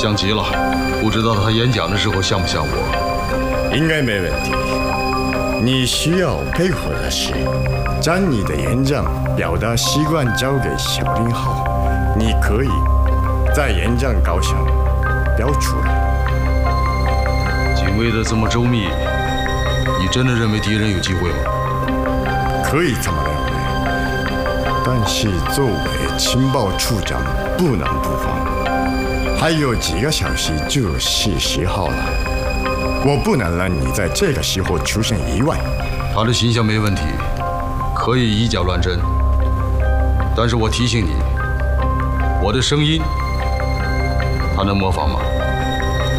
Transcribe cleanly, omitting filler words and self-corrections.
像极了，不知道他演讲的时候像不像我？ 应该没问题。你需要配合的是，将你的演讲表达习惯交给小林浩，你可以在演讲稿上标出来。 警卫的这么周密，你真的认为敌人有机会吗？ 可以这么认为，但是作为情报处长不能不防。还有几个小时就是10号了，我不能让你在这个时候出现意外。 他的形象没问题，可以以假乱真，但是我提醒你，我的声音他能模仿吗？